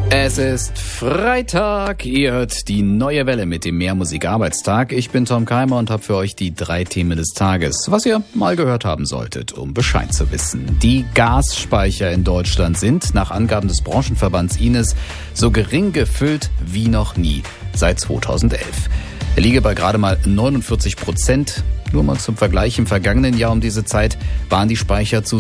Es ist Freitag, ihr hört die neue Welle mit dem Mehrmusik-Arbeitstag. Ich bin Tom Keimer und habe für euch die 3 Themen des Tages, was ihr mal gehört haben solltet, um Bescheid zu wissen. Die Gasspeicher in Deutschland sind, nach Angaben des Branchenverbands Ines, so gering gefüllt wie noch nie seit 2011. Er liege bei gerade mal 49%. Nur mal zum Vergleich, im vergangenen Jahr um diese Zeit waren die Speicher zu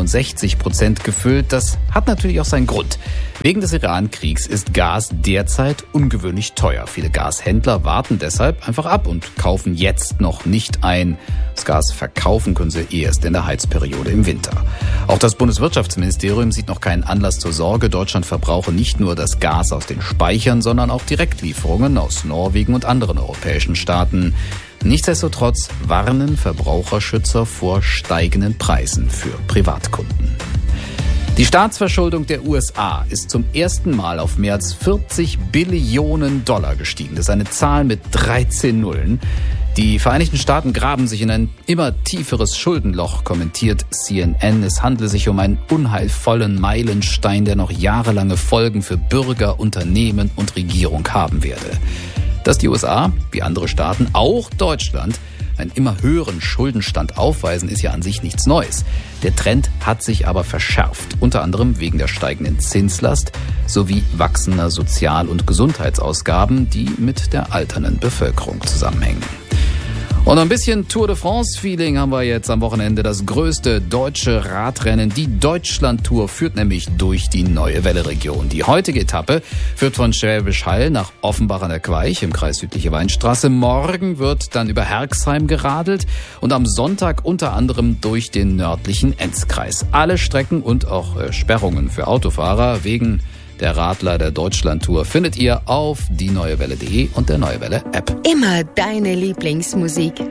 67% gefüllt. Das hat natürlich auch seinen Grund. Wegen des Iran-Kriegs ist Gas derzeit ungewöhnlich teuer. Viele Gashändler warten deshalb einfach ab und kaufen jetzt noch nicht ein. Das Gas verkaufen können sie erst in der Heizperiode im Winter. Auch das Bundeswirtschaftsministerium sieht noch keinen Anlass zur Sorge. Deutschland verbrauche nicht nur das Gas aus den Speichern, sondern auch Direktlieferungen aus Norwegen und anderen europäischen Staaten. Nichtsdestotrotz warnen Verbraucherschützer vor steigenden Preisen für Privatkunden. Die Staatsverschuldung der USA ist zum ersten Mal auf mehr als 40 Billionen Dollar gestiegen. Das ist eine Zahl mit 13 Nullen. Die Vereinigten Staaten graben sich in ein immer tieferes Schuldenloch, kommentiert CNN. Es handle sich um einen unheilvollen Meilenstein, der noch jahrelange Folgen für Bürger, Unternehmen und Regierung haben werde. Dass die USA, wie andere Staaten, auch Deutschland, einen immer höheren Schuldenstand aufweisen, ist ja an sich nichts Neues. Der Trend hat sich aber verschärft, unter anderem wegen der steigenden Zinslast sowie wachsender Sozial- und Gesundheitsausgaben, die mit der alternden Bevölkerung zusammenhängen. Und ein bisschen Tour de France-Feeling haben wir jetzt am Wochenende. Das größte deutsche Radrennen, die Deutschland-Tour, führt nämlich durch die Neue Welle-Region. Die heutige Etappe führt von Schwäbisch Hall nach Offenbach an der Queich im Kreis Südliche Weinstraße. Morgen wird dann über Herxheim geradelt und am Sonntag unter anderem durch den nördlichen Enzkreis. Alle Strecken und auch Sperrungen für Autofahrer wegen der Radler der Deutschland-Tour findet ihr auf dieneuewelle.de und der Neue Welle App. Immer deine Lieblingsmusik.